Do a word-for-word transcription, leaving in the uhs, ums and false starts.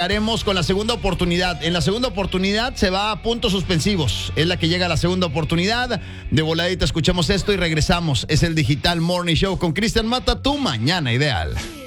Haremos con la segunda oportunidad. En la segunda oportunidad se va a puntos suspensivos. Es la que llega a la segunda oportunidad. De voladita escuchamos esto y regresamos. Es el Digital Morning Show con Cristian Mata, tu mañana ideal.